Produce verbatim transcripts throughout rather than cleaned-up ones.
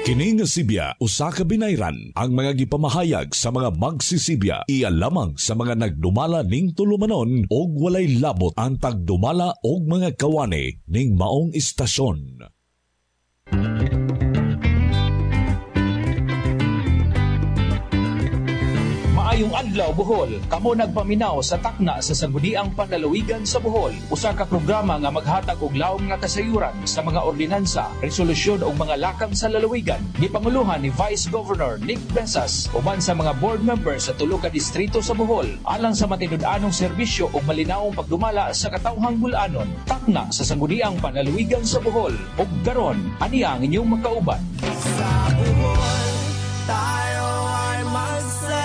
Kini nga Sibya usa ka binayran ang mga gipamahayag sa mga magsisibya iya lamang sa mga nagdumala ning tulumanon og walay labot ang tagdumala og mga kawani ning maong istasyon. Maayong adlaw Bohol, kamo nagpaminaw sa takna sa Sangguniang Panlalawigan sa Bohol. Usa ka programa nga maghatag og laom nga kasayuran sa mga ordinansa, resolusyon ug mga lakang sa lalawigan. Gipanguluhan ni Vice Governor Nick Besas uban sa mga board members sa tulo ka distrito sa Bohol alang sa matinud-anong serbisyo ug malinawong pagdumala sa katawhang bulanon. Takna sa Sangguniang Panlalawigan sa Bohol. Ug garon, ani ang inyong makauban. Sa Bohol, tayo ay magsaya.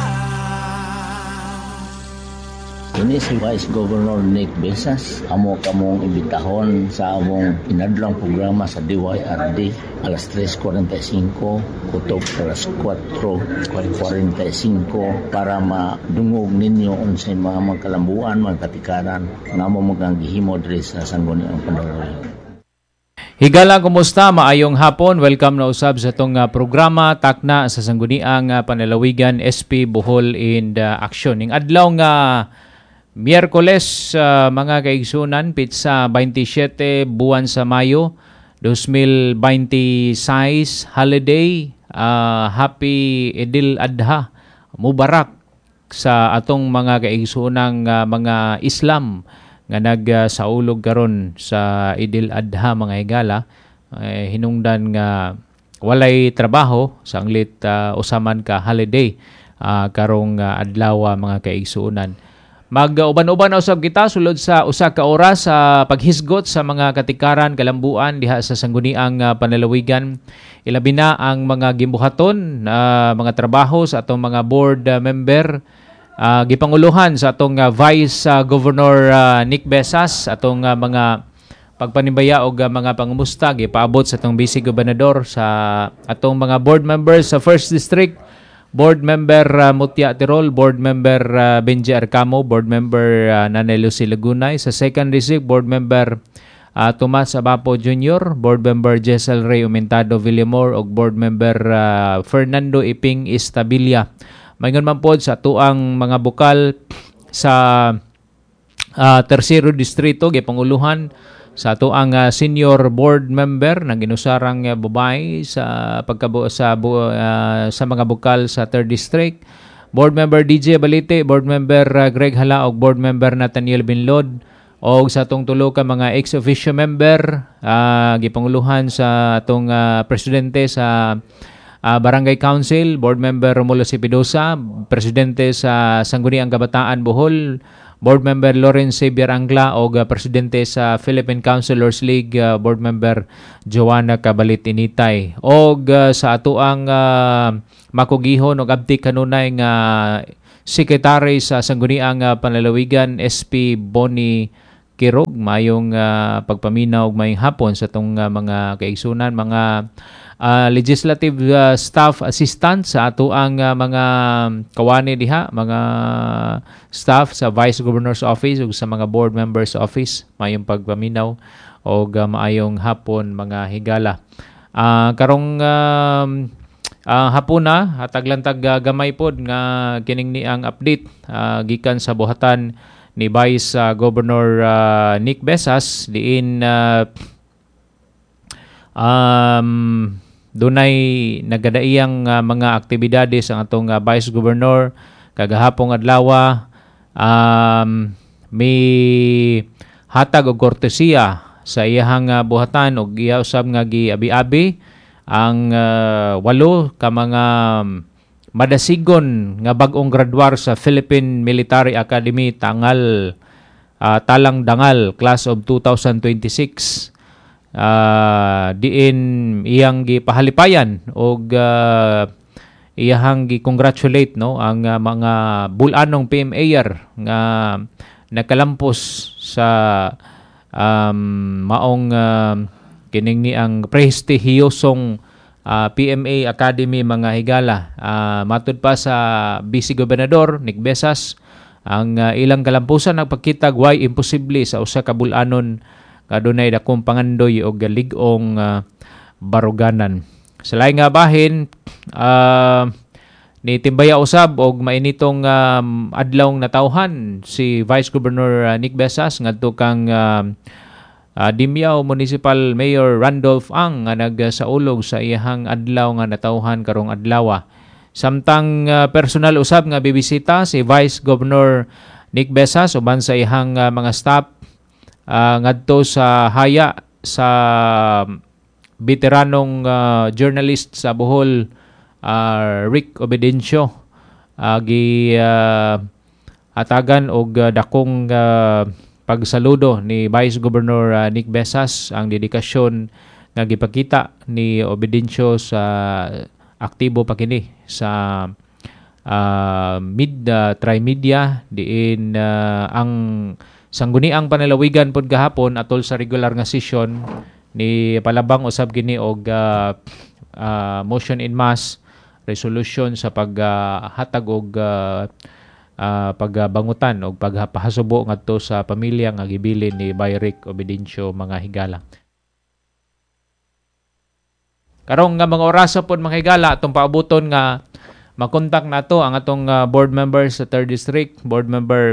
Ini si Vice Governor Nick Besas. Amo kamong imbitahon sa among inadlang programa sa D Y R D alas tres forty-five kutob alas four forty-five para madungog ninyo unsay mga magkalambuan, mga katikaran nga amo magangihimo diri sa Sangguniang Panlalawigan. Higala, kumusta? Maayong hapon. Welcome na usab sa itong uh, programa Takna sa Sangguniang uh, Panlalawigan S P Bohol in uh, Action. Ning adlaw nga Miyerkules, uh, mga kaigsunan, pitsa twenty-seven buwan sa Mayo twenty twenty-six, holiday, uh, Happy Idil Adha, Mubarak sa atong mga kaigsunang uh, mga Islam nga nagsaulog uh, karon sa Idil Adha, mga higala. Uh, hinungdan nga walay trabaho sa anglit uh, usaman ka holiday uh, karong uh, adlaw, mga kaigsunan. Mag-uban-uban usab kita sulod sa usa ka oras sa paghisgot sa mga katikaran, kalambuan diha sa Sangguniang uh, Panlalawigan. Ilabi na ang mga gimbuhaton, uh, mga trabaho sa atong mga board uh, member. Uh, gipanguluhan sa atong uh, Vice uh, Governor uh, Nick Besas, atong uh, mga pagpanimbaya og uh, mga pangumusta gipaabot sa atong Vice Gobernador, sa atong mga board members sa First District. Board Member uh, Mutia Tirol, Board Member uh, Benji Arcamo, Board Member uh, Nanay Lucy Lagunay. Sa Second District, Board Member uh, Tomas Abapo Junior, Board Member Jessel Ray Umentado Villamor, ug Board Member uh, Fernando Iping Istabilia. Mayngon man pod sa tuang mga bukal sa uh, Tercero Distrito, gipanguluhan sa ato ang uh, senior board member ng ginusarang uh, babae sa pagkabo sa uh, sa mga bukal sa third district, board member D J Balite, board member uh, Greg Hala, og board member Nathaniel Binlod, og sa atong tulo ka mga ex officio member uh, gipanguluhan sa atong uh, presidente sa uh, Barangay Council, board member Romulo Sipidosa, presidente sa Sangguniang Kabataan Bohol, Board Member Lawrence Xavier Angla, o uh, Presidente sa Philippine Councilors League, uh, Board Member Joanna Cabalit Initay. O uh, sa ato ang uh, makugihon o abdi kanunay nga Secretary sa Sangguniang uh, Panlalawigan, S P Bonnie Kirog. Mayong uh, pagpaminaw og mayong hapon sa itong uh, mga kaigsunan, mga Uh, legislative uh, staff assistant sa ato ang uh, mga kawani diha, mga staff sa Vice Governor's Office ug sa mga board members office. Mayong pagpaminaw o uh, maayong hapon, mga higala. Uh, karong uh, uh, hapon na hataglantag uh, gamay pod nga kining ni ang update uh, gikan sa buhatan ni Vice uh, Governor uh, Nick Besas diin uh, um dunay nagadaiyang uh, mga aktibidades ang atong uh, Vice Governor kagahapong adlaw. Um, may hatag og kortesiya sa iyahang uh, buhatan og iya usab nga giabi-abi ang uh, walo ka mga madasigon nga bag-ong graduar sa Philippine Military Academy tangal uh, talang dangal class of twenty twenty-six. Uh, diin iyang gipahalipayan og uh, iyang gi-congratulate no ang uh, mga bulanong P M A-er nga nakalampos sa um, maong uh, kining ni ang prestihiyosong uh, P M A Academy, mga higala. Uh, matud pa sa Vice Gobernador Nick Besas, ang uh, ilang kalampusan nagpakita way imposible sa usa ka bulanon kadunay dakong pangandoy o galigong uh, baruganan. Sa laing nga bahin, uh, ni Timbaya usab og mainitong um, adlawng natawhan si Vice Governor uh, Nick Besas ngadto kang uh, uh, Dimyao Municipal Mayor Randolph Ang nga nagsaulog sa iyahang adlaw nga natawhan karong adlaw. Samtang uh, personal usab nga bibisita si Vice Governor Nick Besas uban sa iyahang uh, mga staff uh, ngadto sa haya sa veteranong uh, journalist sa Bohol, uh, Rick Obedencio, uh, gi uh, atagan og uh, dakong uh, pagsaludo ni Vice Governor uh, Nick Besas ang dedikasyon nga gipakita ni Obedencio sa aktibo pa kini sa uh, mid uh, Trimedia diin uh, ang sangguniang panalawigan pod gahapon atol sa regular nga session ni palabang usab kini og uh, uh, motion in mass resolution sa paghatag uh, og uh, uh, pagbangutan og pagpahasubo ngadto sa pamilya nga gibilin ni Rick Obedencio mga higala. Karong nga mga oras pod mga higala atong paabuton nga makontak nato ang atong uh, board member sa third District, board member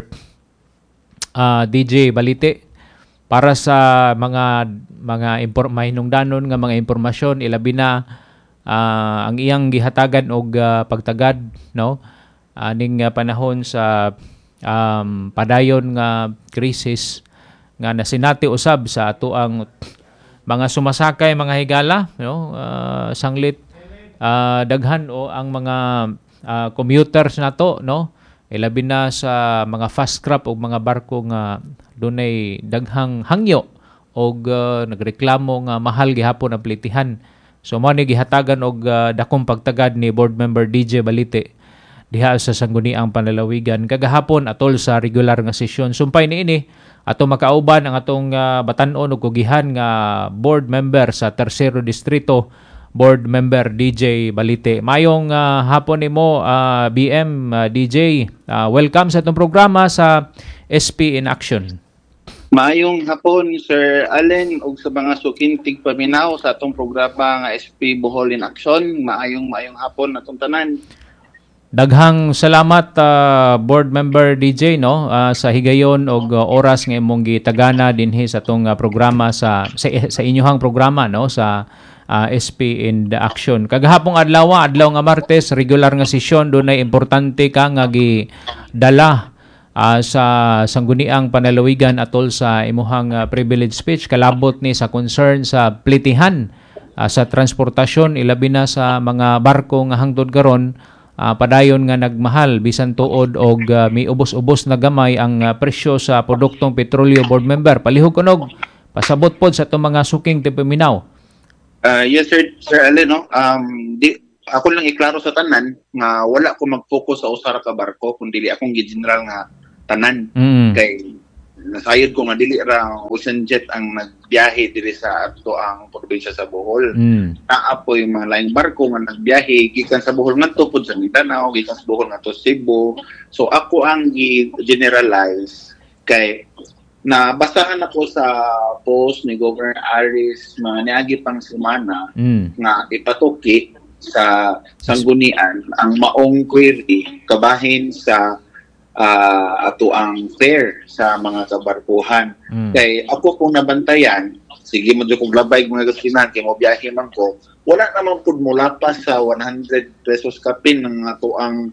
uh, D J Balite para sa mga mga impor- mahinungdanon nga mga impormasyon ilabi na uh, ang iyang gihatagan og uh, pagtagad no aning uh, panahon sa um, padayon nga krisis nga nasinati usab sa ato ang mga sumasakay mga higala no uh, sanglit uh, daghan o ang mga uh, commuters nato no ilabi na sa mga fast craft o mga barko nga dunay daghang hangyo og uh, nagreklamo nga mahal gihapon ang plitihan. So mao ni gihatagan og uh, dakong pagtagad ni board member D J Balite diha sa sangguniang panlalawigan kagahapon atol sa regular nga sesyon. Sumpay niini ato makauban ang atong uh, batan-on ug kugihan nga board member sa Tercero Distrito, board member D J Balite. Mayong uh, hapon nimo uh, B M uh, D J. Uh, welcome sa atong programa sa S P in Action. Maayong hapon Sir Allen ug sa mga sukintig paminaw sa atong programa nga S P Bohol in Action. Maayong maayong hapon atong tanan. Daghang salamat uh, board member D J no uh, sa higayon og uh, oras nga imong gitagana dinhi sa atong uh, programa sa, sa sa inyohang programa no sa uh, S P in the Action. Kagahapong adlaw adlaw nga Martes regular nga sesyon dunay importante ka nga gidala uh, sa sangguniang panalawigan atol sa imuhang uh, privilege speech kalabot ni sa concern sa plitihan uh, sa transportasyon ilabi na sa mga barko nga hangtod karon. Uh, padayon nga nagmahal bisan tuod og uh, may ubos-ubos na gamay ang uh, presyo sa produktong petrolyo board member. Palihog kunog pasabot pod sa itong mga suking tipaminaw. Uh, yes sir Sir Allen no. Um di ako lang iklaro sa tanan nga wala ko mag-focus sa usa ka barko kundi akong gi-general nga tanan. Mm. Kay nasayod ko nga dili ra ocean jet ang nagbiyahe diri sa ato ang probinsya sa Bohol. Mm. Naapoy mga laing barko nga nagbiyahe gikan sa Bohol ngadto pud sa Mindanao, gikan sa Bohol ngadto sa Cebu. So ako ang gi-generalize kay nabasahan ako sa post ni Governor Aris mga niagi pang semana mm. nga ipatuki sa sanggunian ang maong query kabahin sa uh, ato ang fare sa mga kabarkuhan. Mm. Kay ako kung nabantayan, sige mo dyan kong labay mga gastinan, kaya mo biyahe man ko, wala naman po mula pa sa one hundred pesos kapin ng ato ang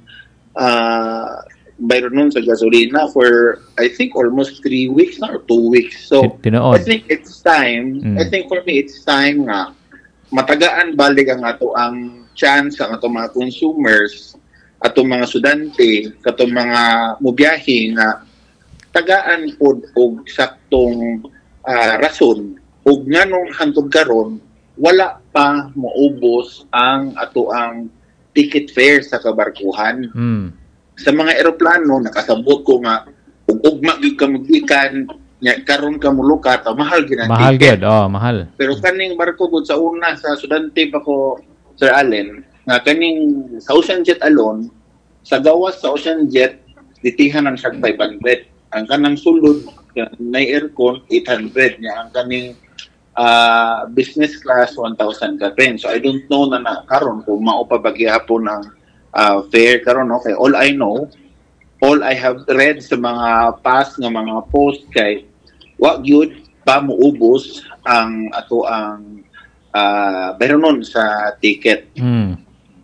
uh, bayro nun sa gasolina for I think almost three weeks na or two weeks. So Tinood. I think it's time, mm. I think for me it's time nga matagaan balik ang ato ang chance ang ato mga consumers atong mga sudante, katong mga mubiyahe nga tagaan pod og saktong uh, rason ug nganong hangtod karon wala pa maubos ang ato ang ticket fare sa kabarkuhan. Mm. Sa mga eroplano nakasabot ko nga ug ugma gyud ka magikan nya karon ka mulukat mahal gyud ang mahal gyud oh mahal. Pero kaning barko gud sa una sa sudante pa ko Sir Allen nga kaning sa Ocean Jet alone, sa gawas sa Ocean Jet, ditihan ang siyag five hundred. Ang kanang sulod, na aircon, eight hundred niya. Ang kaning uh, business class one thousand ka rin. So I don't know na na karon kung mao pa ba gyapon ang uh, fare karon, okay. All I know, all I have read sa mga past nga mga post kay wa gyud pa muubos ang ato ang uh, bayronon sa ticket. Mm.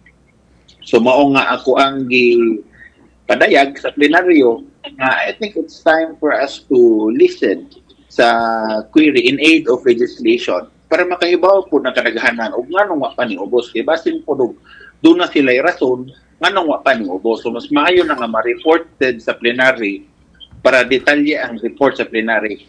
So mao nga ako ang gi padayag sa plenaryo nga I think it's time for us to listen sa query in aid of legislation para makahibaw po na kadaghanan og nganong wa pa ni ubos kay basin po do do na sila rason nganong wa pa ni ubos. So mas maayo na nga ma-reported sa plenary para detalye ang report sa plenary.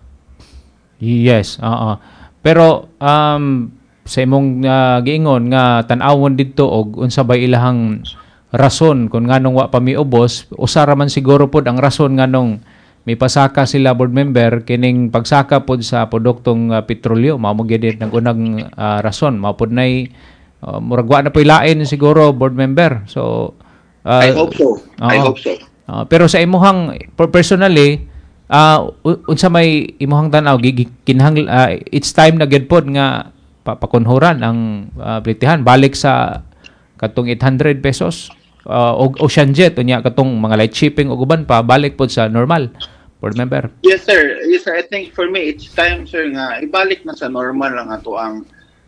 Yes, oo. Pero um sa imong uh, giingon nga tan-awon didto og unsa bay ilahang rason kung nganong wa pa miubos, usara man siguro pod ang rason nganong may pasaka sila board member kining pagsaka pod sa produktong uh, petrolyo mao mo gyud nang unang uh, rason mao pod nay uh, murag wa na poy lain siguro board member. So uh, I hope so. Uh, I hope so. Uh, pero sa imuhang personally uh, unsa may imuhang tan-aw kinahang uh, it's time na gid pod nga pakunhuran ang uh, plitihan balik sa katong eight hundred pesos uh, og ocean jet unya katong mga light shipping ug uban pa balik pod sa normal board member. Yes sir. Yes sir. I think for me it's time sir nga ibalik na sa normal lang ato ang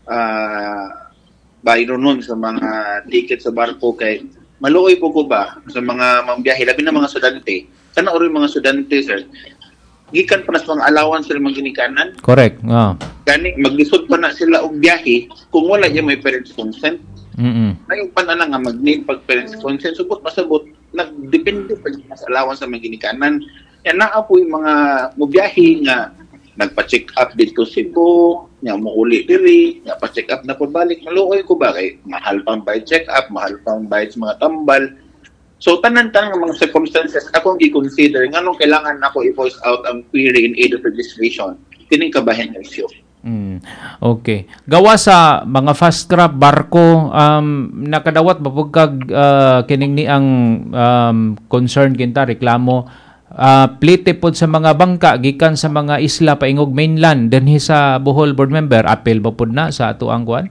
uh, bayro nun sa mga ticket sa barko kay maluoy po ko ba sa mga mambiyahe labi na mga estudyante. Kana ori mga estudyante sir. Gikan pa na sa mga allowance sila maginikanan. Correct. Ah. Gani maglisod pa na sila og biyahe kung wala yung may parents consent. Mm. Ay pa na lang nga mag-need pag parents consent subot masabot nagdepende pa sa allowance sa maginikanan. Yan naa po yung mga mubiyahe nga nagpa-check up dito Cebu, nga muuli diri, nga pa-check up na po balik. Maluoy ko ba kay mahal pang bayad check up, mahal pang bayad sa mga tambal. So tanan-tanan ng mga circumstances akong i-consider nganong kailangan nako i-voice out ang query in aid of legislation. Kining kabahin nga issue. Mm. Okay. Gawa sa mga fast craft barko um nakadawat ba pud kag uh, kining ni ang um, concern kinta reklamo uh, plite pod sa mga bangka gikan sa mga isla paingog mainland dinhi sa Bohol board member apel ba pod na sa ato ang kuan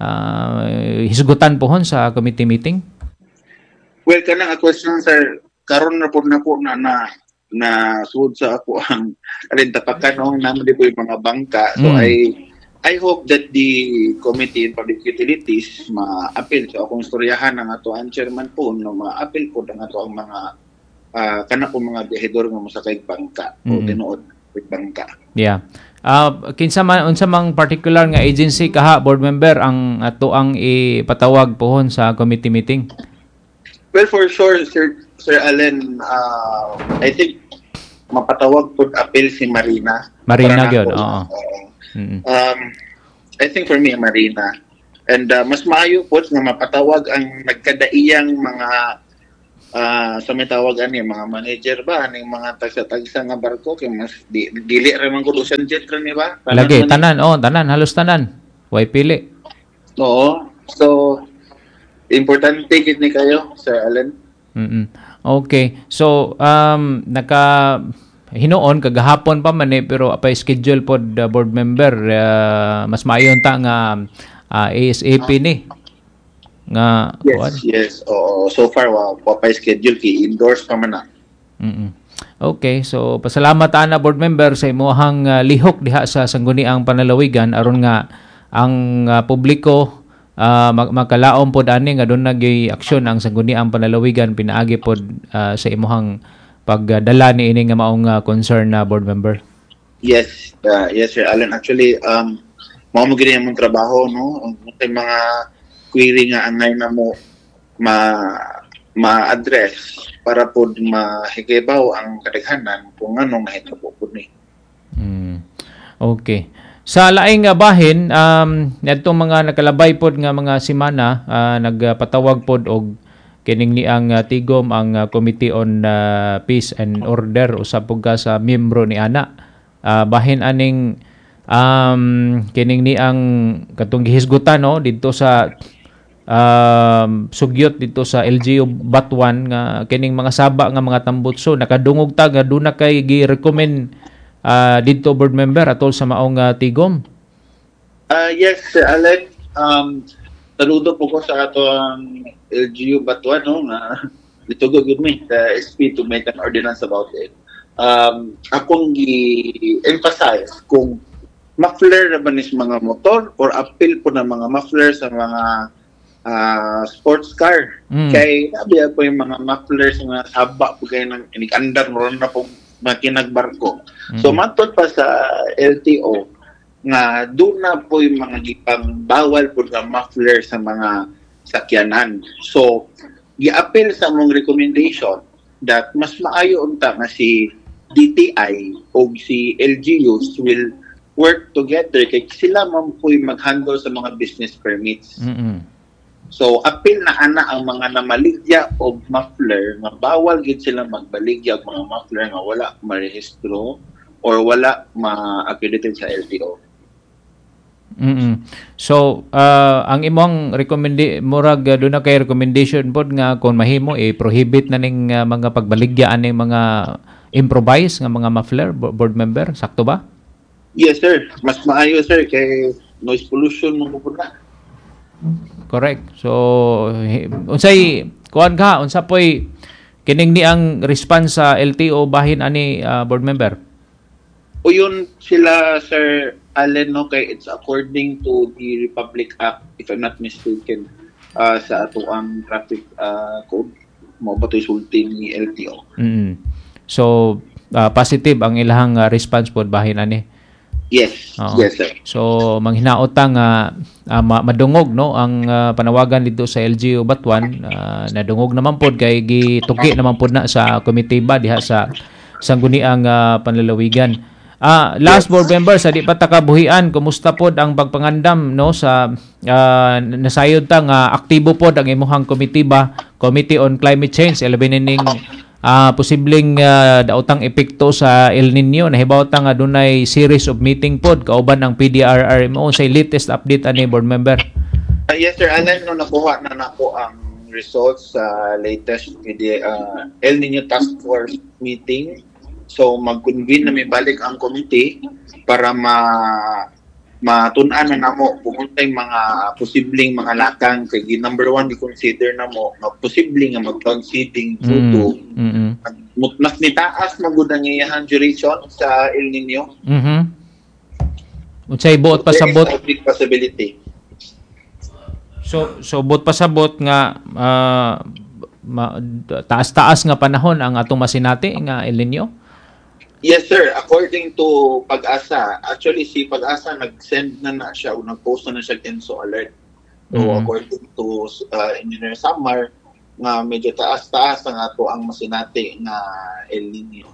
uh, hisgutan pohon sa committee meeting. Well, kanang a question sir, karon na po na po na na, na sud sa ako ang alin tapakan ng naman di po yung mga bangka. So mm. I I hope that the Committee in Public Utilities ma-appeal sa akong storyahan ng ato ang chairman po no ma-appeal po ng ato ang mga uh, kana po mga biyahedor nga mosakay bangka mm. o tinuod bangka. Yeah. Uh, kinsa man unsa mang particular nga agency kaha board member ang ato ang ipatawag pohon sa committee meeting? Well, for sure, Sir Sir Allen, uh, I think mapatawag po appeal si Marina. Marina gyud, oo. Uh, um, I think for me, Marina. And uh, mas maayo po nga mapatawag ang nagkadaiyang mga uh, sa may tawag ani mga manager ba aning mga tagsa-tagsa nga barko kay mas di, dili ra man gud ocean jet ra ni ba? Tanan Lagi tanan, oh, tanan halos tanan. Way pili. Oo. So importante gid ni kayo, Sir Allen. Mm. Okay. So, um naka hinuon kagahapon pa man eh, pero apay schedule pod uh, board member uh, mas maayon ta nga uh, ASAP ni. Nga Yes, what? yes. Oo, so far wa wa pa schedule ki endorse pa man na. Mm. Okay, so pasalamat ana board member sa imong uh, lihok diha sa sangguniang panalawigan aron nga ang uh, publiko Uh, makalaom pod ani nga doon nagay aksyon ang sangguniang panalawigan pinaagi pod uh, sa imuhang pagdala ni ini nga maong uh, concern na uh, board member. Yes, uh, yes Sir Allen. Actually, um mao mo gid imong trabaho no, ang mga query nga angay na mo ma ma-address para pod mahigibaw ang kadaghanan kung anong nahitabo pod ni. Mm. Okay. Sa laing nga bahin, um, natong mga nakalabay pod nga mga semana, uh, nagpatawag pod og kining ni ang uh, tigom ang uh, Committee on uh, Peace and Order usab pud ka sa miyembro ni ana. Uh, bahin aning um, kining ni ang katong gihisgutan no didto sa um, sugyot dito sa L G U Batuan nga kining mga saba nga mga tambutso nakadungog ta nga duna kay gi-recommend Uh, dito board member atol sa maong uh, tigom Uh, yes, Sir Alec. Um, saludo po ko sa atong L G U Batuan, no, na litugog yun mi, the S P to make an ordinance about it. Um, akong i-emphasize kung muffler na ba nis mga motor or appeal po na mga muffler sa mga uh, sports car. Mm. Kay sabi po yung mga muffler sa mga haba po kayo ng inikandar moron na po makinagbarko. Mm. So matod pa sa L T O nga doon na po yung mga gipang bawal po na muffler sa mga sakyanan. So gi-appeal sa mong recommendation that mas maayo unta nga si D T I o si L G Us will work together kay sila man po mag-handle sa mga business permits. Mm-hmm. So appeal na ana ang mga namaligya og muffler nga bawal gid sila magbaligya og mga muffler nga wala marehistro or wala ma-accredited sa L T O. Mm-hmm. So uh, ang imong recommend murag uh, do na kay recommendation pod nga kung mahimo i-prohibit na ning uh, mga pagbaligya aning mga improvise nga mga muffler, board member, sakto ba? Yes sir, mas maayo sir kay noise pollution mo po na. Correct. So unsay kuan ka, unsa poy kining ni ang response sa L T O bahin ani uh, board member? O yun sila Sir Allen, no, kay it's according to the Republic Act, if I'm not mistaken, uh, sa ato ang traffic uh, code mo ba ito'y sulti ni L T O. Mm-hmm. So, uh, positive ang ilahang uh, response po bahin ani. Yes, Oo. Yes sir. So, manghinaotang uh, uh, madungog no ang uh, panawagan dito sa L G U Batuan, uh, nadungog naman pod kay gituki naman pod na sa committee ba diha sa sangguniang uh, panlalawigan. Ah, uh, last board member sa di pa takabuhian, kumusta pod ang pagpangandam no sa uh, nasayod ta nga aktibo pod ang imuhang committee ba, Committee on Climate Change, ilabining uh, posibleng uh, daotang epekto sa El Nino. Nahibaw ta nga dunay series of meeting pod kauban ang P D R R M O. Sa latest update ani board member. Uh, yes sir, Alan, no nakuha na nako ang results sa uh, latest P D uh, El Nino Task Force meeting. So mag-convene na may balik ang committee para ma matun-an na namo puguntay mga posibleng mga lakang kay number one i-consider na mo na posibleng nga mag-cloud seeding due to mm-hmm. mas nitaas magud ang iyang duration sa El Nino. Mhm. Unsay buot pa sa bot? Big possibility. So so buot pa sa bot nga uh, ma, taas-taas nga panahon ang atong masinati nga El Nino. Yes sir, according to Pag-asa, actually si Pag-asa nag-send na na siya o nag-post na na siya ENSO alert. So mm-hmm. according to uh, Engineer Samar, nga medyo taas-taas ang ato ang masinati nga El Nino.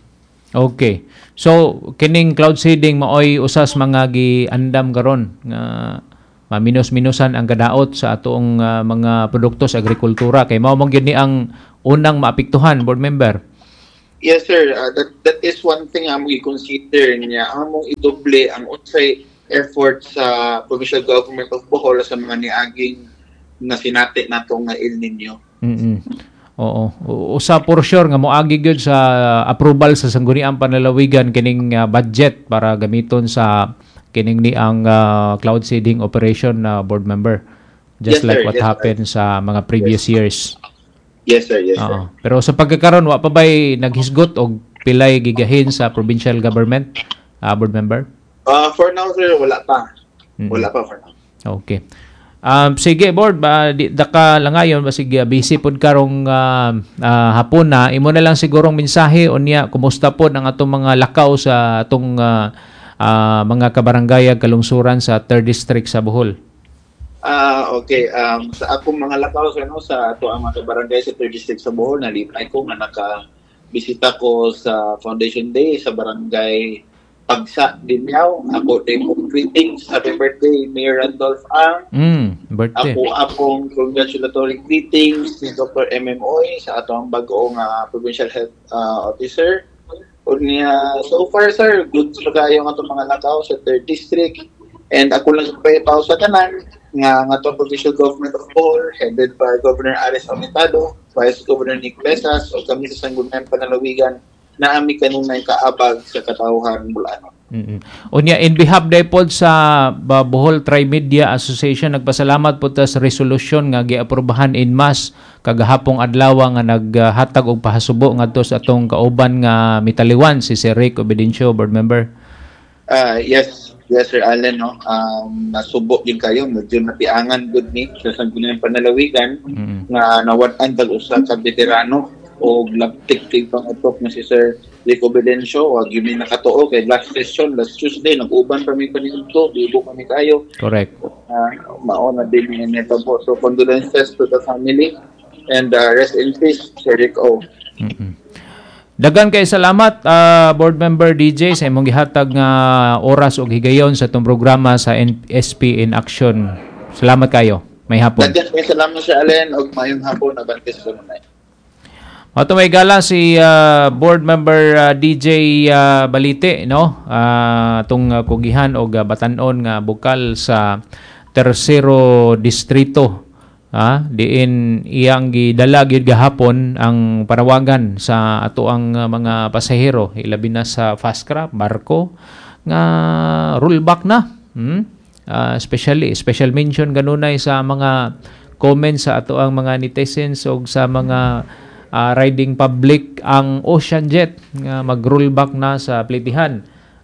Okay. So kining cloud seeding maoy usas mga giandam karon nga maminus-minusan ang kadaot sa atong uh, mga produkto sa agrikultura kay mao man gyud ni ang unang maapektuhan board member. Yes sir, uh, that that is one thing among i-consider niya. Among idoble ang unsay effort sa provincial government of Bohol sa mga niaging na sinati natong nga El Nino. Mm. Oo. Usa for sure nga moagi gyud sa approval sa sangguniang panlalawigan kining uh, budget para gamiton sa kining ni ang uh, cloud seeding operation na uh, board member. Just yes, like sir. what yes, happened sir. sa mga previous yes. years. Yes sir, yes sir. Uh, pero sa pagkakaroon wa pa bay naghisgot og pilay gigahin sa provincial government, uh, board member? Uh, for now sir, wala pa. Mm-hmm. Wala pa for now. Okay. Um, sige board, ba di daka langayon basig busy pod karong uh, uh, hapon na imo na lang sigurong mensahe unya kumusta pod ang atong mga lakaw sa atong uh, uh, mga kabarangay kalungsuran sa third District sa Bohol. Ah, uh, okay. Um, sa akong mga lakaw sa no sa ato ang mga barangay sa third District sa Bohol, nalipay ko nga naka-bisita ko sa Foundation Day sa barangay Pagsa Dinyaw. Ako day po greetings. Happy birthday Mayor Randolph Ang. Mm, birthday. Ako akong congratulatory greetings ni Doctor M M Oy sa ato ang bag-ong uh, Provincial Health uh, Officer. Unya, so far sir, good sa kayo nga itong mga lakaw sa third District. And ako lang sa pahipaw sa tanan nga nga itong Provincial Government of Bohol, headed by Governor Aris Aumentado, Vice Governor Nick Besas, o kami sa Sangguniang Panlalawigan na ami kanunay kaabag sa katawhan Bulano. Mm-mm. Unya, in behalf daypod sa uh, Bohol Trimedia Association, nagpasalamat po ta sa resolution nga giaprobahan in mass kagahapong adlaw nga naghatag og pahasubo ngadto sa atong kauban nga mitaliwan si Sir Rick Obidencio, board member. Uh, yes, yes Sir Allen, no. Um, nasubo din kayo, medyo napiangan good ni sa Sangguniang Panalawigan mm-hmm. nga nawad-an tag usa ka veterano o laptik tig pangutok na si Sir Rick Obidencio. Wag yun yung nakatuo kay last session, last Tuesday, nag-uban kami panigusto, ibo kami kayo. Correct. Uh, mauna din yung nito po. So, condolences to the family and uh, rest in peace, Sir Rick O. Mm-hmm. Dagan kay salamat, uh, board member D J, sa imong gihatag nga oras o higayon sa itong programa sa N- S P in Action. Salamat kayo. May hapon. Dagan kay salamat Sir Allen o mayong hapon. Abantes ko naman. Ato may gala si uh, board member uh, D J uh, Balite, no? Uh, itong uh, kugihan o uh, batanon nga bukal sa Tercero Distrito. Ha? Diin iyang gidala gyud gahapon ang parawagan sa ato ang uh, mga pasahero, ilabi na sa fast craft, barko nga rollback na. Hmm? Uh, especially special mention ganunay sa mga comments sa ato ang mga netizens o sa mga Uh, riding public ang Ocean Jet nga mag-rollback na sa plitihan.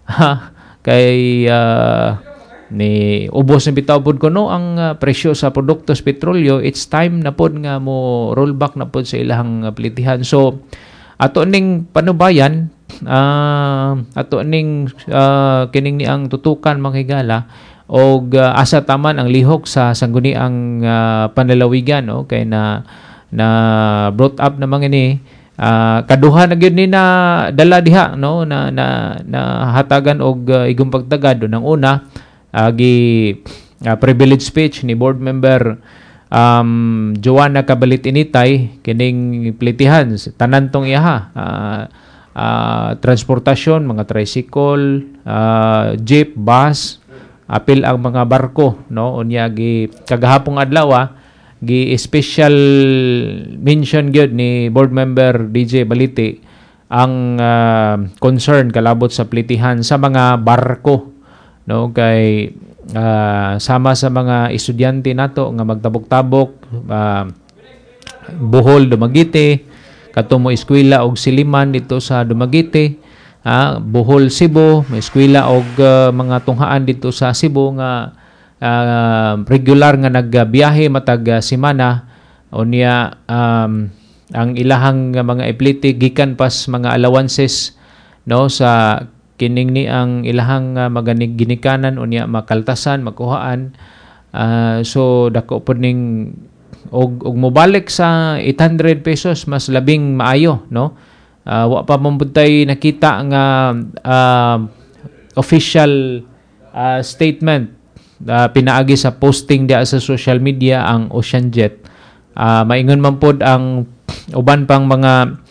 Kay uh, ni ubos ng bitaw pod kuno ang uh, presyo sa produkto sa petrolyo, it's time na pod nga mo rollback na pod sa ilahang uh, plitihan. So ato ning panubayan, uh, ato ning uh, kining ni ang tutukan mga higala og uh, asa taman ang lihok sa sangguniang uh, panlalawigan, no? Kay na na brought up na mga ni uh, kaduha na gyud ni na dala diha, no, na na, na hatagan og uh, igong pagtagad nang una uh, gi uh, privilege speech ni board member um, Joanna Cabalit-Initay kining plitihan tanan tong iha uh, uh, transportasyon, mga tricycle, uh, jeep, bus, apil ang mga barko, no, unya gi kagahapong adlaw gi special mention gyud ni board member D J Balite ang uh, concern kalabot sa plitihan sa mga barko, no, kay uh, sama sa mga estudyante nato nga magtabok-tabok uh, Bohol, Dumaguete, katumo eskwela og Siliman dito sa Dumaguete, uh, Bohol, Cebu, may eskwela og uh, mga tunghaan dito sa Cebu nga Uh, regular nga nagbiyahe matag uh, semana unya um, ang ilahang uh, mga ipliti gikan pas mga allowances, no, sa kining ni ang ilahang uh, maganig ginikanan unya makaltasan makuhaan. Uh, so dako pod ning og, og mobalik sa eight hundred pesos mas labing maayo, no. Uh, wa pa mambutay nakita nga uh, official uh, statement Uh, pinaagi sa posting dia sa social media ang Ocean Jet. Uh, maingon man pod ang uban pang mga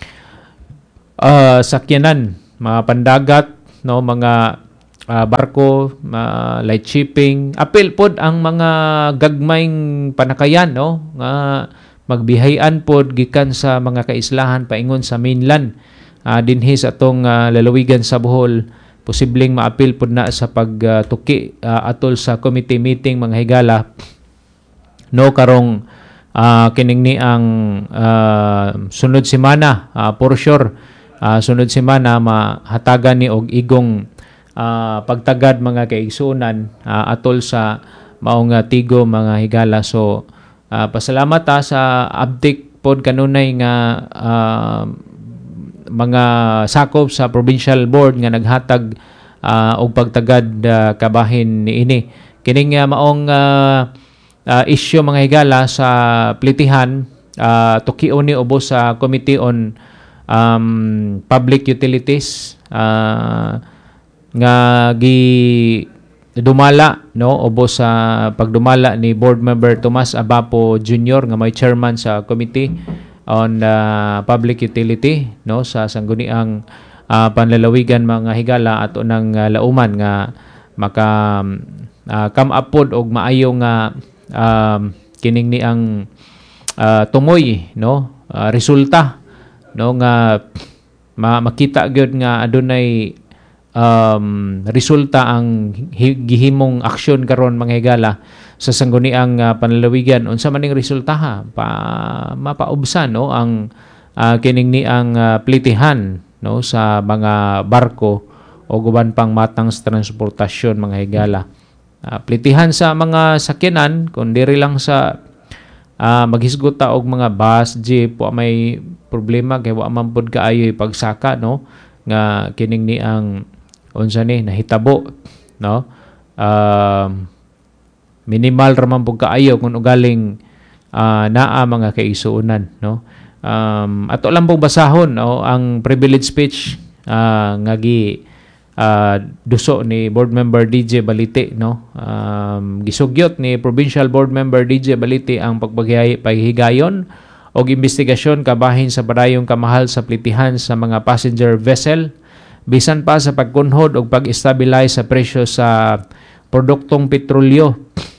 uh, sakyanan, mga pandagat, no, mga uh, barko, uh, light shipping. Apil pod ang mga gagmayng panakayan, no, nga magbihayan pod gikan sa mga kaislahan paingon sa mainland uh, dinhi sa atong uh, lalawigan sa Bohol. Posibleng maapil po na sa pagtuki uh, uh, atol sa committee meeting mga higala, no, karong uh, kining ni ang uh, sunod semana, uh, for sure uh, sunod semana mahatagan ni og igong uh, pagtagad mga kaigsunan uh, atol sa maong uh, tigo mga higala. So uh, pasalamat ta sa update pod kanunay nga uh, mga sakop sa provincial board nga naghatag uh, og pagtagad uh, kabahin niini. Kining uh, maong uh, uh, issue mga higala sa plitihan, uh, tukion ni ubos sa Committee on um, Public Utilities uh, nga gi dumala, no, ubos sa pagdumala ni board member Tomas Abapo Junior nga may chairman sa committee on uh, public utility, no, sa sangguniang uh, panlalawigan mga higala ato ng uh, lauman nga maka uh, come up pod og maayo nga um, kining ni ang uh, tumoy, no, uh, resulta, no, nga ma- makita gyud nga adunay um, resulta ang gihimong aksyon karon mga higala sa sangguniang uh, panlalawigan. Unsa man ning resulta ha pa mapaubsan no ang uh, kining ni ang uh, plitihan no sa mga barko o guban pang matang sa transportasyon mga higala. Uh, plitihan sa mga sakyanan kun diri lang sa uh, maghisgot ta og mga bus, jeep wa may problema kay wa man pud kaayo pagsaka no nga kining ni ang unsa ni nahitabo no um, minimal ra man pud kaayo kung ugaling uh, naa mga kaigsuonan no um, ato lang pong basahon no ang privilege speech uh, nga gi uh, duso ni board member D J Balite no um, gisugyot ni provincial board member D J Balite ang pagpahigayon og investigasyon kabahin sa padayong kamahal sa plitihan sa mga passenger vessel bisan pa sa pagkunhod og pag-stabilize sa presyo sa produktong petrolyo.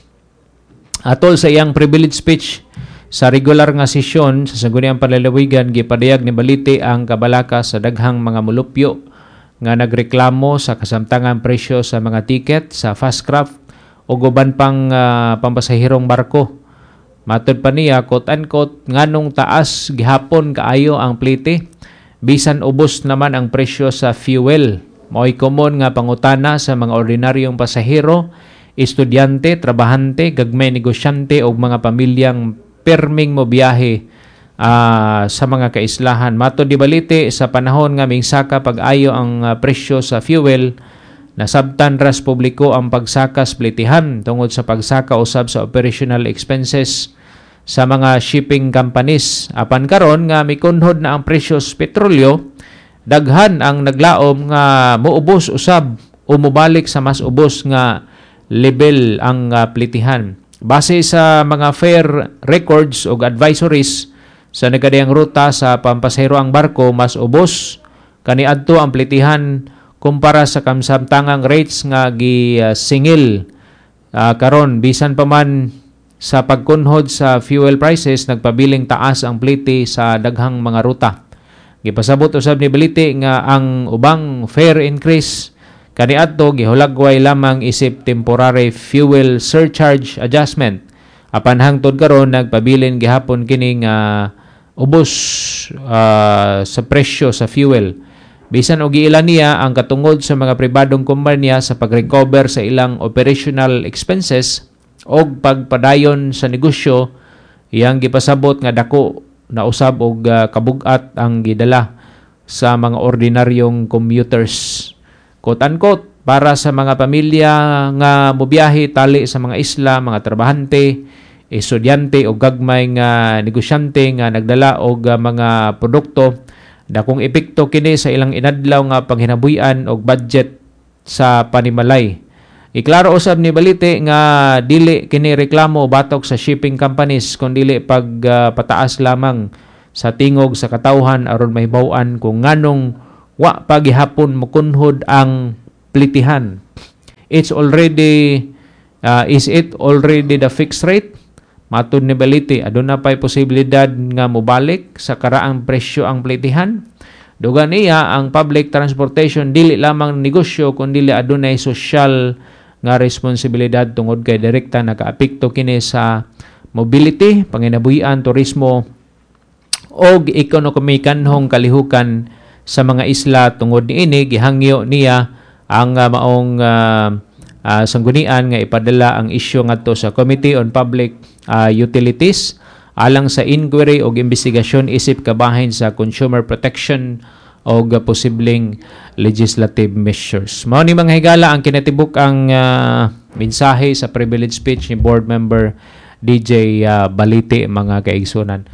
Atol sa iyang privilege speech sa regular nga sesyon sa sangguniang panlalawigan gipadayag ni Balite ang kabalaka sa daghang mga mulupyo nga nagreklamo sa kasamtangang presyo sa mga tiket sa Fastcraft o guban pang uh, pampasahirong barko. Matod pa niya, quote-unquote, nganong taas gihapon kaayo ang plite, bisan ubos naman ang presyo sa fuel. Mao'y common nga pangutana sa mga ordinaryong pasahero, estudyante, trabahante, gagmay negosyante o mga pamilyang perming mo biyahe uh, sa mga kaislahan. Matod di Balite, sa panahon nga mingsaka pag-ayo ang uh, presyo sa fuel, nasabtan ras publiko ang pagsaka sa plitihan tungod sa pagsaka usab sa operational expenses sa mga shipping companies. Apan karon nga mikunhod na ang presyo sa petrolyo, daghan ang naglaom nga muubos usab o mubalik sa mas ubos nga level ang uh, plitihan. Base sa mga fare records o advisories sa nagkadayang ruta sa pampasahero ang barko, mas ubos kaniadto ang plitihan kumpara sa kamsamtangang rates nga gisingil uh, karon bisan pa man sa pagkunhod sa fuel prices nagpabiling taas ang plite sa daghang mga ruta. Gipasabot usab ni Balite nga ang ubang fare increase kaniadto gihulagway lamang isip temporary fuel surcharge adjustment. Apan hangtod karon nagpabilin gihapon kini nga ubos uh, sa presyo sa fuel. Bisan og giilan niya ang katungod sa mga pribadong kumpanya sa pag-recover sa ilang operational expenses og pagpadayon sa negosyo, iyang gipasabot nga dako na usab og uh, kabug-at ang gidala sa mga ordinaryong commuters. Quote-unquote, para sa mga pamilya nga mobiyahe tali sa mga isla, mga trabahante, estudyante o gagmay nga negosyante nga nagdala og uh, mga produkto, dakong epekto kini sa ilang inadlaw nga panghinabuhian og budget sa panimalay. Iklaro usab ni Balite nga dili kini reklamo batok sa shipping companies kundi dili pagpataas uh, lamang sa tingog sa katawhan aron mahibaw-an kung nganong wa pa gihapon mokunhod ang plitihan. It's already uh, is it already the fixed rate? Matod ni Balite, aduna pay posibilidad nga mobalik sa karaang presyo ang plitihan. Dugan niya ang public transportation dili lamang negosyo kundi dili adunay social nga responsibilidad tungod kay direkta nakaapekto kini sa mobility, panginabuhian, turismo og ekonomikanhong kalihukan sa mga isla. Tungod niini gihangyo niya ang uh, maong uh, uh, sanggunian nga ipadala ang isyu ngadto sa Committee on Public uh, Utilities alang sa inquiry o investigasyon isip kabahin sa consumer protection o posibleng legislative measures. Mao ni mga higala ang kinatibuk ang uh, mensahe sa privilege speech ni board member D J uh, Balite mga kaigsunan.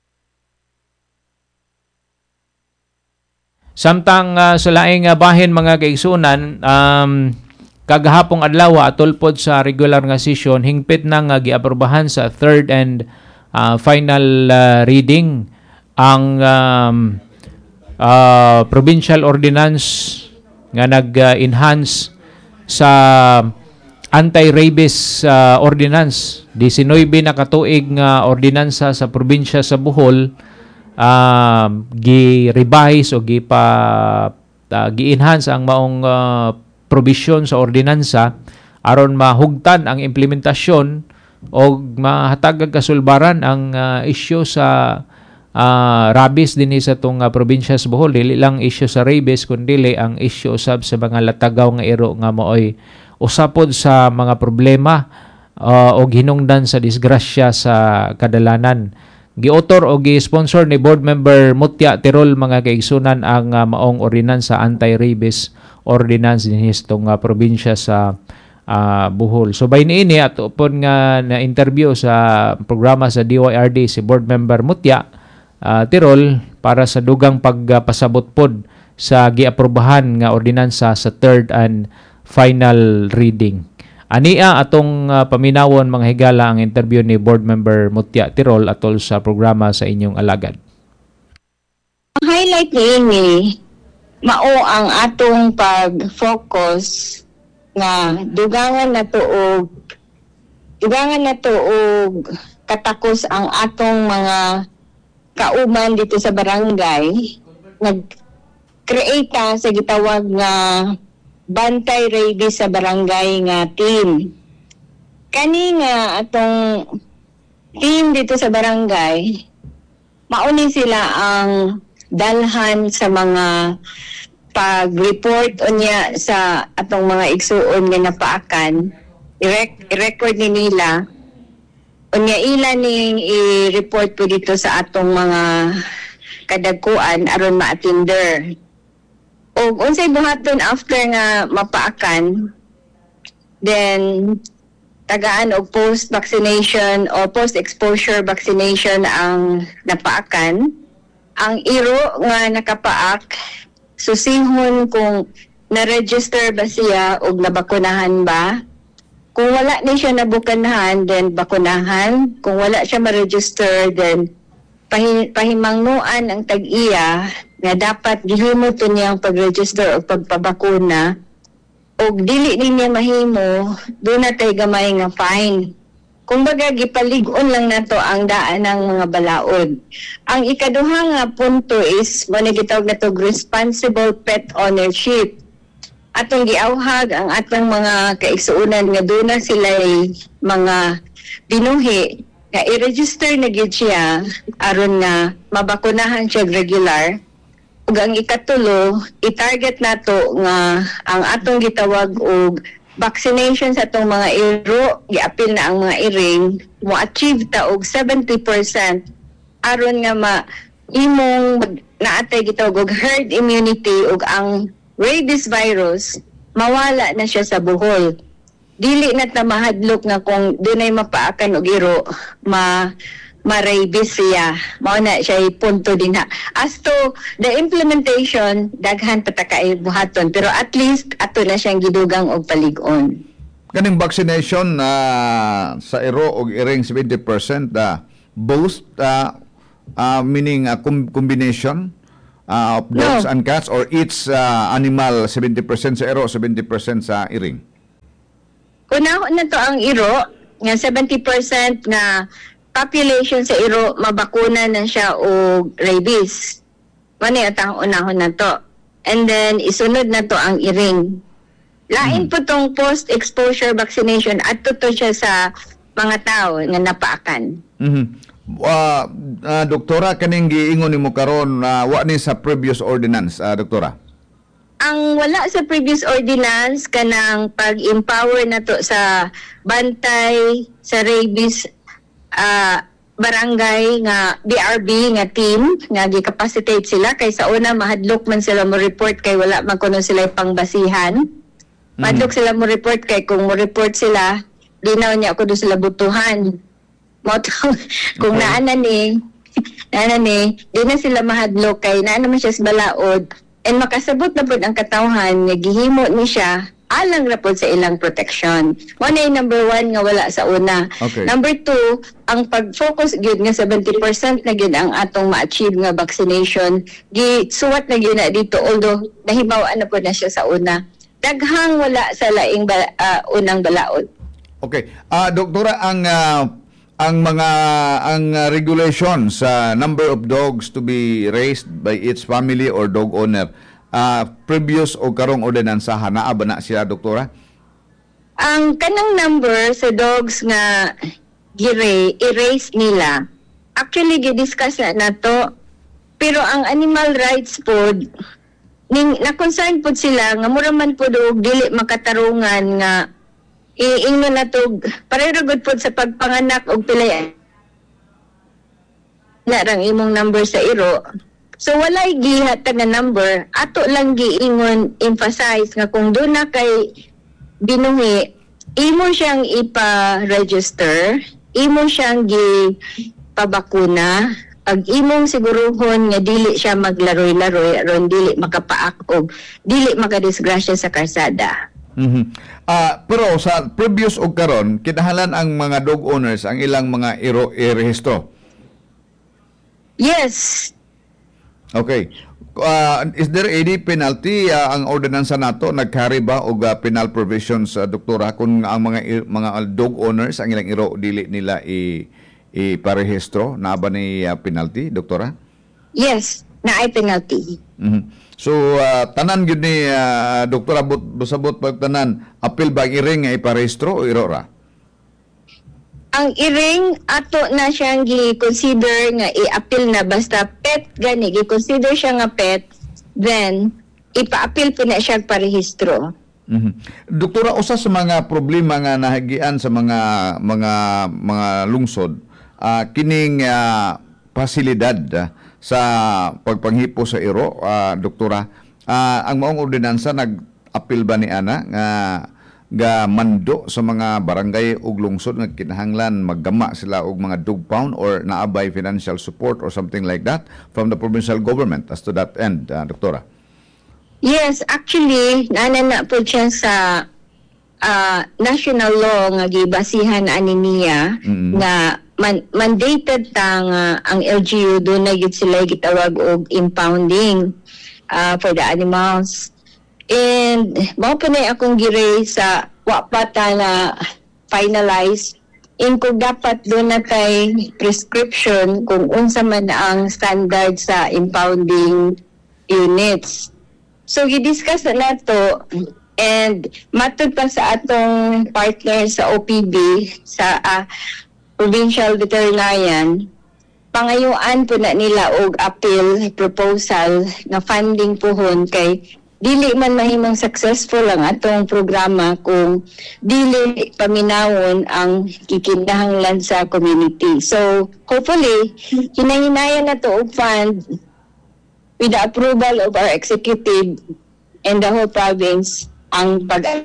Samtang uh, sa laing uh, bahin mga kaigsunan, um, kagahapong adlaw atol pod sa regular nga session hingpit na nga giaprobahan sa third and uh, final uh, reading ang um, uh, provincial ordinance nga nag-enhance sa anti-rabies uh, ordinance. nineteen na katuig nga ordinansa sa probinsya sa Bohol uh, gi-revise o gipa uh, gi-enhance ang maong uh, provision sa ordinansa aron mahugtan ang implementasyon o mahatag kasulbaran ang uh, issue sa uh, rabies din sa itong uh, probinsya sa Bohol. Dili lang issue sa rabies, kundi ang issue usab sa mga latagaw nga iro nga maoy usapod sa mga problema uh, o hinungdan sa disgrasya sa kadalanan. Gi-author o gi-sponsor ni Board Member Mutya Tirol mga kaigsunan ang uh, maong ordinansa anti-rabies ordinance din itong uh, probinsya sa uh, Bohol. So by niini at upon nga na-interview sa programa sa D Y R D si Board Member Mutya uh, Tirol para sa dugang pagpasabot pod sa giaprobahan nga ordinansa sa third and final reading. Ania atong uh, paminawon mga higala ang interview ni Board Member Mutya Tirol atol sa programa sa inyong alagad. Ang highlight niini mao ang atong pag-focus nga dugangan na tuog dugangan na tuog katakos ang atong mga kauman dito sa barangay nag-create sa gitawag nga Bantay Rabies sa barangay nga team. Kani nga atong team dito sa barangay, mauni sila ang dalhan sa mga pag-report unya sa atong mga igsuon nga napaakan. I-rec- i-record ni nila. Unya ila ning i-report po dito sa atong mga kadagkuan aron ma-attender. O unsay buhaton after nga mapaakan, then tagaan og post-vaccination o post-exposure vaccination ang napaakan. Ang iro nga nakapaak, susihon kung na-register ba siya o nabakunahan ba. Kung wala ni siya nabukunahan, then bakunahan. Kung wala siya ma-register, then pahi- pahimangnuan ang tag-iya nga dapat gihimo to niyang pag-register o pagpabakuna o dili niya mahimo, doon na tayo gamay nga fine. Kung baga, gipalig-on lang na to ang daan ng mga balaod. Ang ikaduha nga punto is, manigitawag na to responsible pet ownership. Atong giawhag ang atong mga kaigsuunan nga doon na sila mga binuhi nga i-register na gid siya aron nga mabakunahan siya regular. Ug ang ikatulo, i-target nato nga ang atong gitawag og vaccination sa atong mga iro, giapil na ang mga iring, mo-achieve ta og seventy percent aron nga ma imong naatay gitawag og herd immunity ug ang rabies virus mawala na siya sa Bohol. Dili na ta mahadlok nga kung dunay mapaakan og iro, ma ma-rabies siya. Mao na siya punto din ha. As to the implementation, daghan pa ta kay buhaton, pero at least ato na siyang gidugang og palig-on. Kaning vaccination uh, sa iro og iring seventy percent uh, both uh, uh, meaning uh, com- combination uh, of dogs no. and cats, or each uh, animal seventy percent sa iro, seventy percent sa iring? Unahon na to ang iro nga seventy percent na population sa iro mabakuna na siya og rabies. Mani atang unahon na to. And then isunod na to ang iring. Lain mm. po tong post-exposure vaccination at to siya sa mga tao nga napaakan. Mm-hmm. Uh, uh, doktora, kaning giingon nimo karon uh, wa ni sa previous ordinance, uh, doktora? Ang wala sa previous ordinance kanang pag-empower na to sa bantay sa rabies uh, barangay nga B R B nga team nga gi-capacitate sila kay sa una mahadlok man sila mo report kay wala man kuno sila pangbasihan. Mahadlok mm. sila mo report kay kung mo report sila dinaw niya kuno sila butuhan. Mo kung okay. naana ni naana ni di na sila mahadlok kay naa naman siya sa balaod and makasabot na pud ang katawhan nga gihimo ni siya alang ra pod sa ilang protection. Mo na number one nga wala sa una. Okay. Number two, ang pag-focus gyud nga seventy percent na gyud ang atong ma-achieve nga vaccination, gi suwat na gyud na dito although nahibaw-an na pod na siya sa una. Daghang wala sa laing bala, uh, unang balaod. Okay. Ah uh, doktora, ang uh, ang mga ang uh, regulations sa uh, number of dogs to be raised by each family or dog owner, uh, previous o karong ordinansa naa ba na siya, doktora? Ang kanang number sa dogs nga gire erase nila, actually gidiscuss na nato, pero ang animal rights pod ning na-concern pod sila nga mura man pod og dili makatarungan nga iingno na to pareho gud pod sa pagpanganak og pilay na rang imong number sa iro. So walay gihatag nga number, ato lang giingon emphasize nga kung doon na kay binuhi, imo siyang ipa-register, imo siyang gi-pabakuna, ag imong siguruhon nga dili siya maglaroy-laroy aron dili makapaak og dili makadisgrasya sa karsada. Mm-hmm. Uh, pero sa previous og karon, kinahanglan ang mga dog owners ang ilang mga iro i-rehistro. Yes. Okay. Uh, is there any penalty uh, ang ordinansa nato nagcarry ba og uh, penal provisions, uh, doktora, kung ang mga mga dog owners ang ilang iro dili nila i iparehistro, na ba ni uh, penalty, doktora? Yes, na ay penalty. Mm-hmm. So uh, tanan gyud ni uh, doktora but busabot pag tanan apil ba iring nga iparehistro o iro ra? Ang iring ato na siyang gi-consider nga i-appeal na basta pet gani, gi-consider siya nga pet, then ipa-appeal po na siya parehistro. Mm-hmm. Doktora, usa sa mga problema nga nahagian sa mga mga mga lungsod, uh, kining uh, pasilidad uh, sa pagpanghipo sa iro, uh, doktora, uh, ang maong ordinansa nag-appeal ba ni ana nga ga mando sa mga barangay ug lungsod nga kinahanglan maggama sila og mga dog pound or naabay financial support or something like that from the provincial government as to that end, uh, doktora? Yes, actually nana na po siya sa uh, national law nga gibasihan ani niya, mm-hmm. nga man, mandated tang uh, ang L G U do na gid sila gitawag og impounding uh, for the animals. And mao pa na akong giray sa wapata na finalize in kung dapat doon na tay prescription kung unsa man ang standard sa impounding units. So gidiscuss na nato and matud pa sa atong partner sa O P B sa uh, Provincial Veterinarian, pangayuan po na nila og appeal proposal na funding pohon kay dili man mahimong successful ang atong programa kung dili paminawon ang kikinahanglan sa community. So, hopefully, kinahinayan na to og fund with the approval of our executive and the whole province ang pag...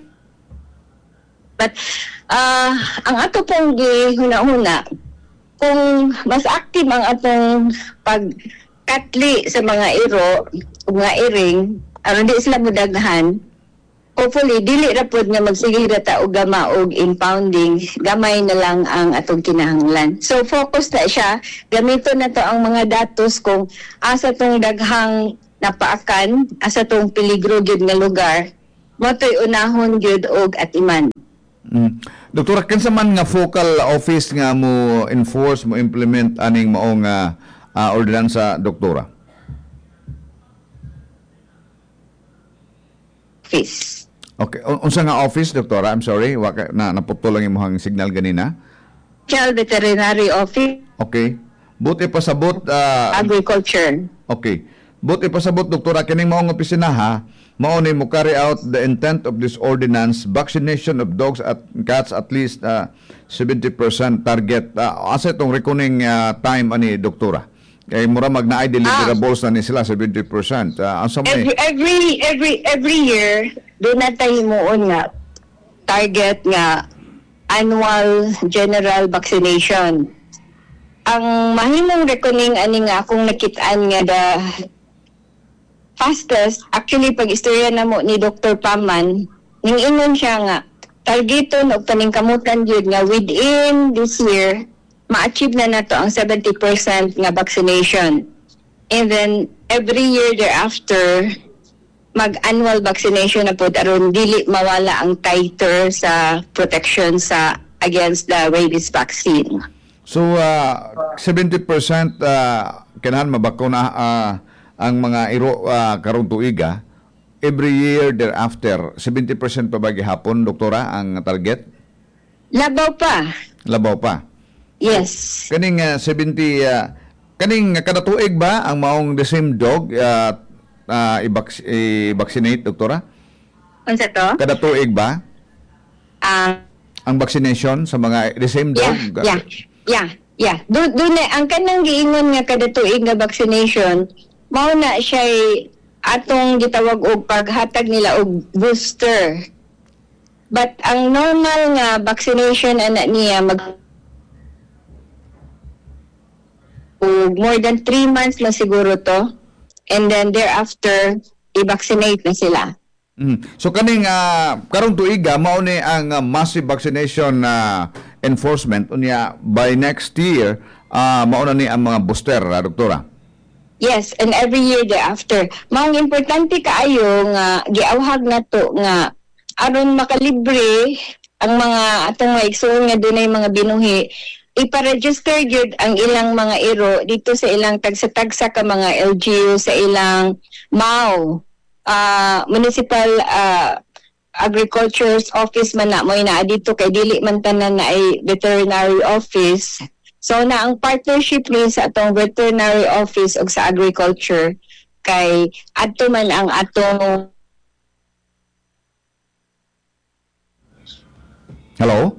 But, uh, ang ato pong gihuna-huna, kung mas active ang atong pagkatli sa mga iro, mga iring, aron di sila mudaghan, hopefully dili ra pod nga magsige data og gama og impounding, gamay na lang ang atong kinahanglan. So focus na siya, gamiton na to ang mga datos kung asa tong daghang napaakan, asa tong peligro gyud nga lugar, motoy unahon gyud og atiman. Mm. Doktora, kinsa man nga focal office nga mo enforce, mo implement aning maong uh, uh, ordinansa, doktora? Office. Okay. Unsa nga office, doktora? I'm sorry, waka na naputol lang imong signal ganina. Child Veterinary Office. Okay. Buti pasabot uh, Agriculture. Okay. Buti pasabot, doktora, kining maong opisina ha, mao ni mo carry out the intent of this ordinance, vaccination of dogs at cats at least uh, seventy percent target. Uh, asa itong reckoning uh, time ani, doktora? Kay mura magnaay deliverables ah. na ni sila seventy percent. Uh, every, every every every year doon na tayo himuon nga target nga annual general vaccination. Ang mahimong reckoning ani nga akong nakitaan nga the fastest, actually pag istorya na mo ni Doctor Paman, ning ingon siya nga targeton og paningkamutan gyud nga within this year ma-achieve na nato ang seventy percent nga vaccination. And then, every year thereafter, mag-annual vaccination na po aron dili mawala ang titer sa protection sa against the rabies vaccine. So, uh, seventy percent uh, kanahan mabakuna uh, ang mga iro uh, karong tuiga. every year thereafter, seventy percent pa ba gihapon, doktora, ang target? Labaw pa. Labaw pa. Yes. Kaning uh, seventy, uh, kaning kada tuig ba ang maong the same dog uh, uh, i-vac- i-vaccinate, doktora? Unsa to? Kada tuig ba? Ah, Ang vaccination sa mga the same yeah, dog? yeah, yeah, yeah. Do, do na, ang kanang giingon nga kada tuig nga vaccination, mao na siya atong gitawag og paghatag nila og booster. But ang normal nga vaccination ana niya mag more than three months na siguro to. And then thereafter, i-vaccinate na sila. Mm. So kaning uh, karong tuiga mao ni ang uh, massive vaccination uh, enforcement unya by next year uh, mao na ni ang mga booster, uh, doktora. Yes, and every year thereafter. Maong importante kaayo nga giawhag nato nga aron makalibre ang mga atong mga igsoon nga dunay mga binuhi, ipa-register gyud ang ilang mga iro dito sa ilang tagsa-tagsa ka mga L G U sa ilang M A O, uh, Municipal uh, Agriculture's Office man na mo ina dito kay dili man tanan na ay veterinary office. So na ang partnership ni sa atong veterinary office ug sa agriculture kay adto man ang atong Hello?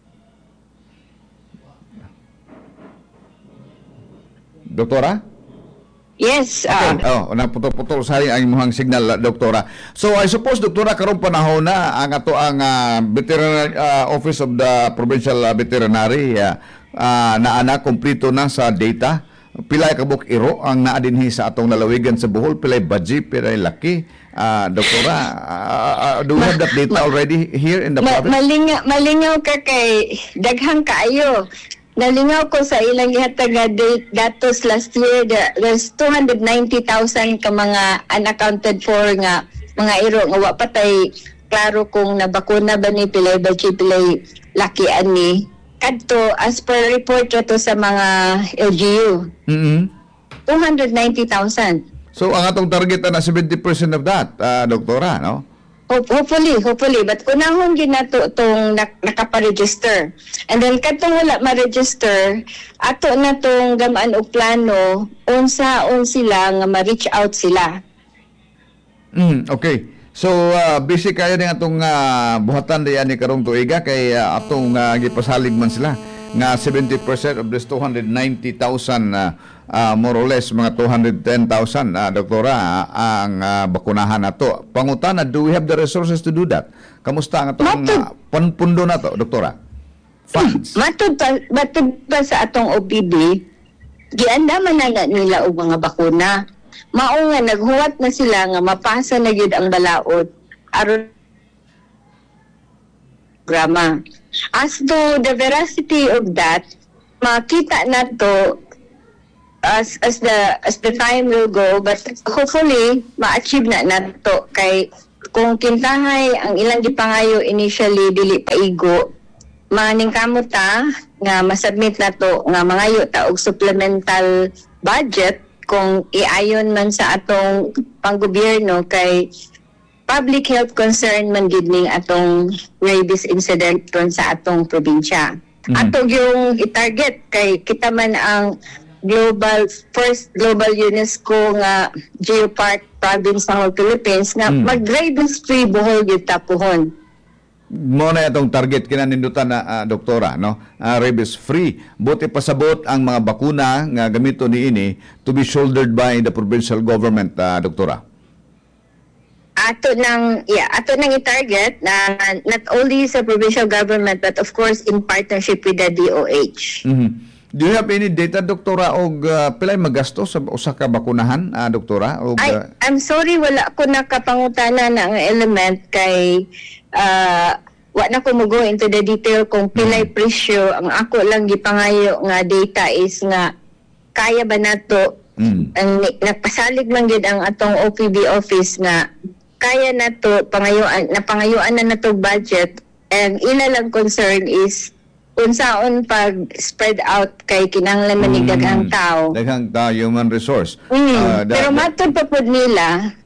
Doktora? Yes. Uh, Okay. Oh, naputol-putol sa ang imong signal, doktora. So I suppose, doktora, karong panahon na ang ato ang uh, veterinary uh, Office of the Provincial uh, Veterinary uh, uh, na ana kompleto na sa data. Pilay kabuk iro ang naa dinhi sa atong lalawigan sa Bohol, pilay baji, pilay laki. Uh, doktora, uh, uh, do we have that data already here in the ma- province? malingaw, malingaw ka kay daghang kaayo. Nalingaw ko sa ilang gihatag nga date datos last year, there, there's two hundred ninety thousand ka mga unaccounted for nga mga iro nga wa patay klaro kung nabakuna ba ni pilay ba pilay laki ani kadto as per report to sa mga L G U. Mm-hmm. two hundred ninety thousand. So ang atong target na seventy percent of that, uh, doktora, no? Hopefully, hopefully. But kunahon ginato itong nak- nakapa-register. And then katong wala ma-register, ato na itong gamaan o plano, unsa-un sila nga ma-reach out sila. Mm, okay. So uh, busy kayo ning atong uh, buhatan diyan ni karong tuiga kay uh, atong uh, gipasalig man sila nga seventy percent of this two hundred ninety thousand uh, uh, more or less mga two hundred ten thousand uh, doktora uh, ang uh, bakunahan nato. Pangutana, do we have the resources to do that? Kamusta ang atong uh, panpundo nato, doktora? Funds. Matud pa, matud pa sa atong O P B, giandaman na na nila og mga bakuna. Mao nga naghuwat na sila nga mapasa na gyud ang balaod aron programa. As to the veracity of that, makita na to as as the as the time will go, but hopefully ma-achieve na nato kay kung kintahay ang ilang gipangayo initially dili paigo, maning kamuta nga masubmit na to nga mangayo ta og supplemental budget kung iayon man sa atong panggobyerno kay public health concern man gid ning atong rabies incident ron sa atong probinsya. Mm-hmm. Ato yung i-target kay kita man ang global first global UNESCO nga geopark province sa whole Philippines nga mm. mag-rabies free Bohol gyud tapuhon. Mo na itong target kinanindutan na uh, doktora, no? Uh, rabies free. Buti pasabot ang mga bakuna nga gamito ni ini to be shouldered by the provincial government, uh, doktora. Ato nang yeah, ato nang i-target na not only sa provincial government but of course in partnership with the D O H. Mm-hmm. Do you have any data, doktora, og uh, pilay magastos sa usa ka bakunahan, uh, doktora? Og, I, uh, I'm sorry, wala ko nakapangutana na ang element kay uh, wa na ko mo go into the detail kung pilay mm-hmm. presyo. Ang ako lang gipangayo nga data is nga kaya ba nato mm-hmm. ang nagpasalig man gid ang atong O P B office nga kaya na to pangayuan na pangayuan na nato budget, and ila lang concern is unsaon pag spread out kay kinahanglan man mm, daghang tao daghang tao, human resource. mm, uh, that, pero matud pa pud nila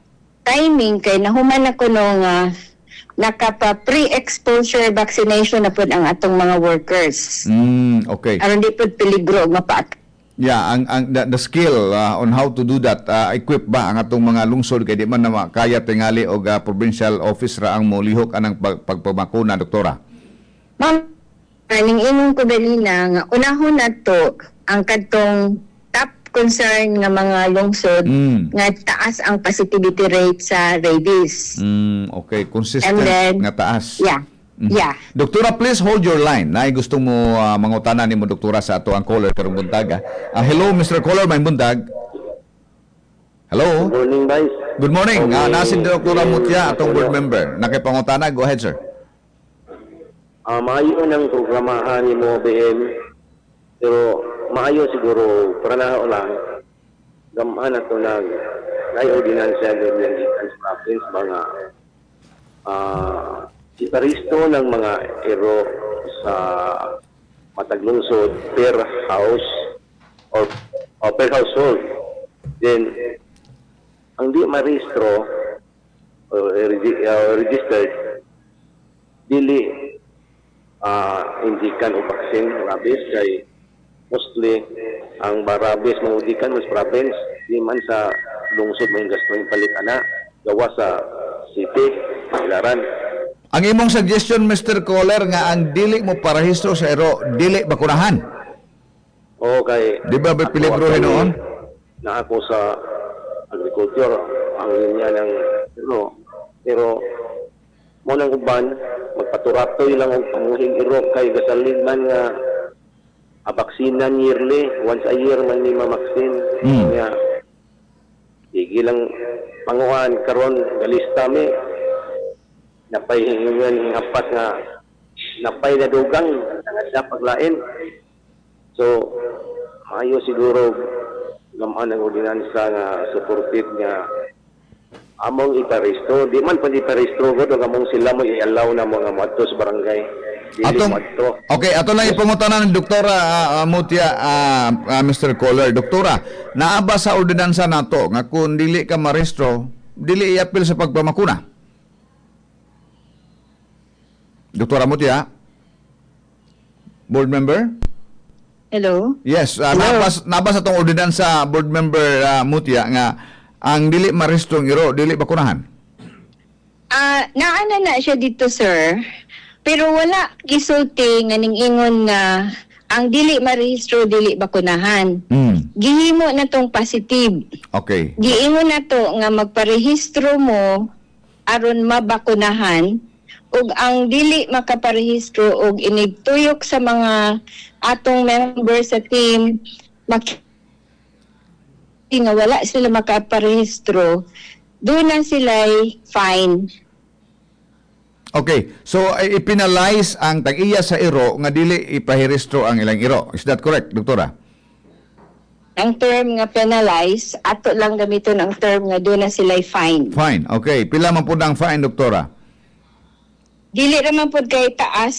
timing kay nahuman ako nung uh, nakapa pre-exposure vaccination na pud ang atong mga workers. Mm, okay. Aron di pud peligro mapaat. Yeah, ang, ang the, the skill uh, on how to do that, uh, equip ba ang atong mga lungsod kay di man na kaya tingali og uh, provincial office ra ang molihok anang pag, pagpamakuna, doktora? Ma'am, aning inong ko dalina nga unahon nato ang kadtong top concern nga mga lungsod Mm. nga taas ang positivity rate sa rabies. Mm, okay, consistent And then, nga taas. Yeah. Mm. Yeah. Doktora, please hold your line. Nay gusto mo uh, mangutana nimo doktora sa ato ang caller karong buntag. Uh, hello Mister Caller, may buntag. Hello. Good morning, Vice. Good morning. Okay. Uh, nasi Doktora Mutya, atong board member. Nakipangutana, go ahead sir. Ah, maayo ng programahan ni mo B M. Pero maayo siguro para na lang gamaan na to nag ay ordinansya ng Gikan province mga ah itaristo ng mga ero sa matag lungsod per house or, or per household. Then ang di marehistro or uh, registered dili uh, indikan o vaksin rabies kay mostly ang barabis mangudikan mas province di man sa lungsod may gasto yung palikana gawa sa city Ilaran. Ang imong suggestion Mister Caller nga ang dili mo parehistro sa ero dili bakunahan. O kay Di ba may peligro hinoon? Na ako sa agriculture ang linya ng pero pero mo nang uban magpaturatoy lang ang pamuhing iro kay gasalin man nga a baksinan yearly, once a year man ni mamaksin. Mm. Nga, higi lang panguhan karon galista mi. Napay hingan apat nga napay na dugang nga paglain. So, maayo siguro gamaan ang ordinansa nga supported nga among iparehistro. Di man pa di parehistro ko, among sila mo i-allow na mga madto sa barangay. Atong, okay, ato lang ipangutanan ng Doktora uh, Mutya, uh, uh, Mister Caller. Doktora, naaba sa ordinansa nato nga kung dili ka marehistro, dili i-appeal sa pagpamakuna. Doktora Mutya? Board member? Hello? Yes, uh, Hello? nabas, nabas atong ordinansa, Board member uh, Mutya, nga ang dili marehistro ng iro, dili bakunahan. Ah, naana na siya dito, sir. Pero wala gisulti nga ning ingon nga ang dili marehistro dili bakunahan. Mm. Gihimo na tong positive. Okay. Giingon na to nga magparehistro mo aron mabakunahan ug ang dili makaparehistro ug inigtuyok sa mga atong member sa team mak nga wala sila makaparehistro, doon na sila fine. Okay, so ay ipinalize ang tag-iya sa iro nga dili ipahirestro ang ilang iro. Is that correct, doktora? Ang term nga penalize, ato lang gamiton ang term nga doon na sila fine. Fine, okay. Pila man po ang fine, doktora? Dili raman po kay taas